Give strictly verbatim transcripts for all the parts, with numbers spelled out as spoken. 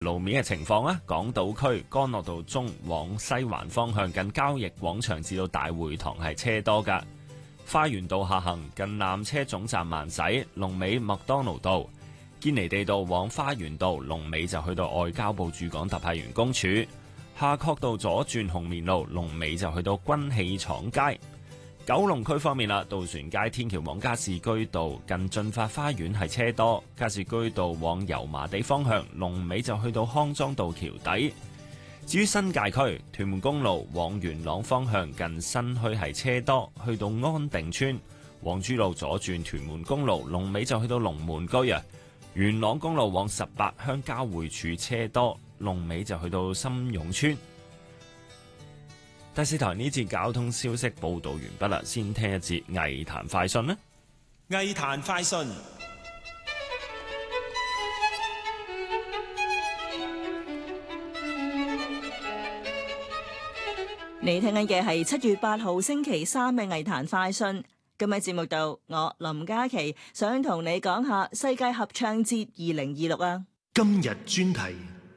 路面嘅情況咧，港島區干諾道中往西環方向近交易廣場至到大會堂係車多㗎。花園道下行近纜車總站慢駛，龍尾麥當勞道。堅尼地道往花園道龍尾就去到外交部駐港特派員公署。夏慤道左轉紅棉路龍尾就去到軍器廠街。九龍區方面啦，渡船街天橋往加士居道近駿發花園係車多，加士居道往油麻地方向龍尾就去到康莊道橋底。至於新界區屯門公路往元朗方向近新墟係車多，去到安定村。黃珠路左轉屯門公路龍尾就去到龍門居啊。元朗公路往十八鄉交匯處車多，龍尾就去到深涌村。第四台呢節交通消息報道完畢啦，先聽一節藝壇快訊啦。 藝壇快訊， 你聽緊嘅係七月八號星期三嘅藝壇快訊。今日節目度，我林嘉琪想同你講下世界合唱節二零二六啊。 今日專題。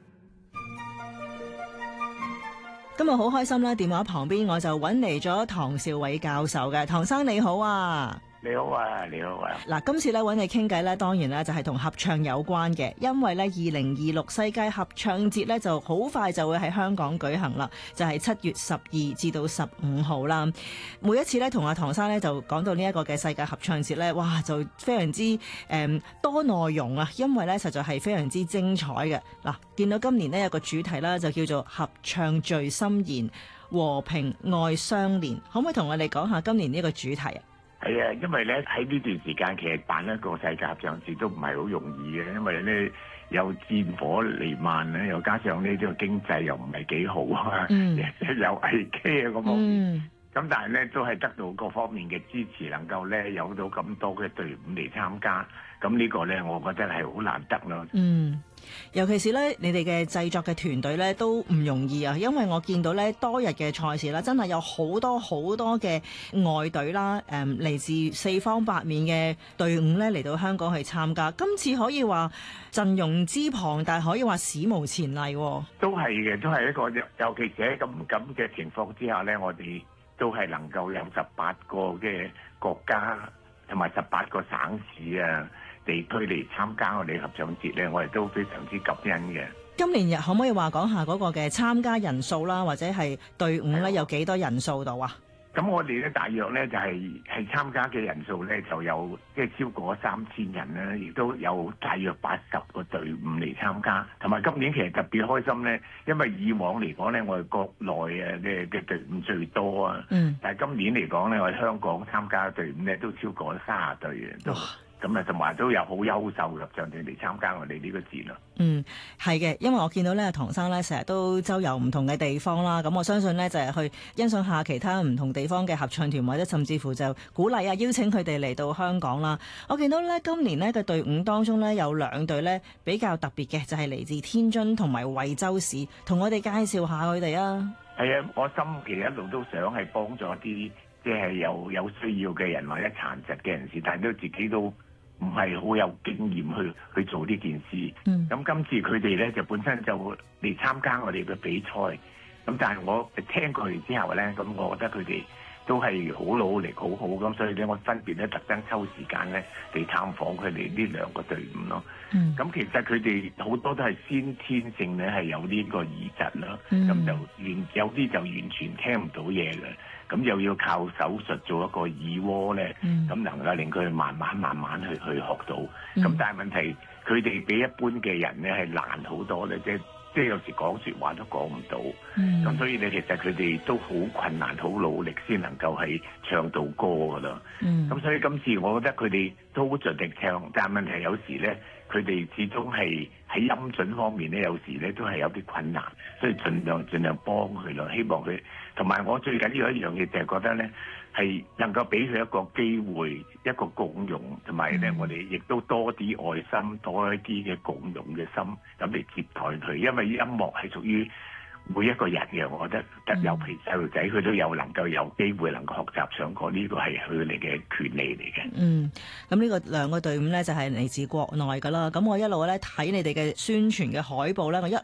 今日好開心啦！電話旁邊我就揾嚟咗唐兆偉教授嘅，唐生你好啊！ 你好啊，你好啊！ 嗱，今次咧揾你傾偈咧，當然咧就係同合唱有關嘅，因為咧二零二六世界合唱節咧就好快就會喺香港舉行啦，就係七月十二至到十五號啦。每一次咧同阿唐生咧就講到呢一個嘅世界合唱節咧，哇，就非常之誒、嗯、多內容啊，因為咧實在係非常之精彩嘅。嗱，見到今年呢有個主題啦，就叫做合唱最心弦，和平愛相連，可唔可以同我哋講下今年呢個主題啊？ 係啊，因為咧喺呢段時間其實辦一個世界合唱節都唔係好容易嘅，因為咧有戰火彌漫咧，又加上呢呢個經濟又唔係幾好啊，嗯、有危機啊咁方面。咁、嗯、但係咧都係得到各方面嘅支持，能夠咧有到咁多嘅隊伍嚟參加，咁呢個咧我覺得係好難得咯。嗯。 尤其是咧，你哋嘅製作嘅團隊咧都唔容易啊，因為我見到咧多日嘅賽事啦，真係有好多好多嘅外隊啦，誒、嗯、嚟自四方八面嘅隊伍咧嚟到香港去參加。今次可以話陣容之龐大，可以話史無前例。 都係嘅，都係一個，尤其是喺咁咁嘅情況之下咧，我哋都係能夠有十八個嘅國家同埋十八個省市啊地區嚟參加我哋合唱節咧，我哋都非常之感恩嘅。 今年日可唔可以話講下嗰個嘅參加人數啦，或者係隊伍咧有幾多人數度啊？ 咁我哋咧大約咧就係係參加嘅人數咧就有即係超過三千人啦，亦都有大約八十個隊伍嚟參加。同埋今年其實特別開心咧，因為以往嚟講咧，我哋國內啊嘅嘅隊伍最多啊，嗯，但係今年嚟講咧，我哋香港參加嘅隊伍咧都超過三十隊嘅都。咁啊，同埋都有好優秀嘅合唱團嚟參加我哋呢個節咯。 嗯，係嘅，因為我見到咧，唐生咧成日都周遊唔同嘅地方啦。咁我相信咧就係、是、去欣賞下其他唔同地方嘅合唱團，或者甚至乎就鼓勵啊邀請佢哋嚟到香港啦。我見到咧今年呢嘅隊伍當中咧有兩隊咧比較特別嘅，就係、是、嚟自天津同埋惠州市，同我哋介紹下佢哋啊。 係啊，我心其實一路都想係幫助啲即係有有需要嘅人或者殘疾嘅人士，但係都自己都唔係好有經驗去去做呢件事。咁、嗯、今次佢哋咧就本身就嚟參加我哋嘅比賽。咁但係我聽過嚟之後咧，咁我覺得佢哋都係好努力、好好咁，所以咧我分別咧特登抽時間咧嚟探訪佢哋呢兩個隊伍咯。咁、嗯、其實佢哋好多都係先天性咧係有呢個耳疾啦，咁、嗯、就完有啲就完全聽唔到嘢嘅。咁又要靠手術做一個耳蝸咧，咁、嗯、能夠令佢慢慢慢慢去去學到。咁、嗯、但係問題，佢哋比一般嘅人咧係難好多咧，即係即係有時講説話都講唔到。咁、嗯、所以咧，其實佢哋都好困難、好努力先能夠係唱到歌㗎啦。咁、嗯、所以今次我覺得佢哋都好盡力唱，但係問題有時咧，佢哋始終係喺音準方面咧，有時咧都係有啲困難，所以盡量盡量幫佢咯，希望佢。同埋我最緊要一樣嘢就係覺得咧，係能夠俾佢一個機會，一個共融，同埋咧我哋亦都多啲愛心，多一啲嘅共融嘅心，咁嚟接待佢。因為音樂係屬於每一個人嘅，我覺得得尤其細路仔佢都有能夠有機會能夠學習上課，呢個係佢哋嘅權利嚟嘅。 嗯，咁呢個兩個隊伍呢，就係嚟自國內噶啦。咁我一路咧睇你哋嘅宣傳嘅海報咧，我一